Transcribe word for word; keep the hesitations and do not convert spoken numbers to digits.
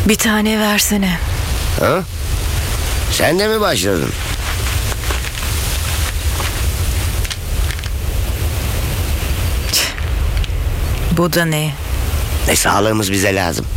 Bir tane versene. Ha? Sen de mi başladın? Bu da ne? Ne sağlığımız bize lazım.